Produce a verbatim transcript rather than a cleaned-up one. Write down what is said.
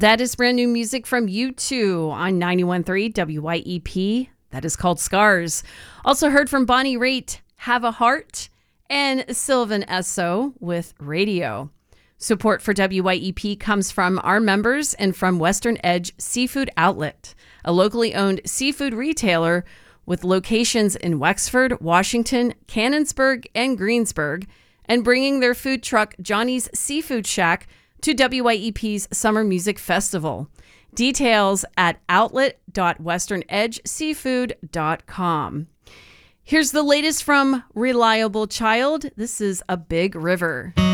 That is brand new music from U two on ninety-one point three W Y E P. That is called Scars. Also heard from Bonnie Raitt, Have a Heart, and Sylvan Esso with Radio. Support for W Y E P comes from our members and from Western Edge Seafood Outlet, a locally owned seafood retailer with locations in Wexford, Washington, Canonsburg, and Greensburg, and bringing their food truck, Johnny's Seafood Shack, to W Y E P's Summer Music Festival. Details at outlet dot western edge seafood dot com. Here's the latest from Reliable Child. This is A Big River.